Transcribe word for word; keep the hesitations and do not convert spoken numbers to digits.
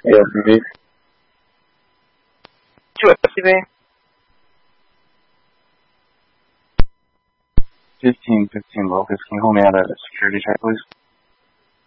A S C V. two S C V. fifteen fifteen Locust, can you hold me out a security check, please?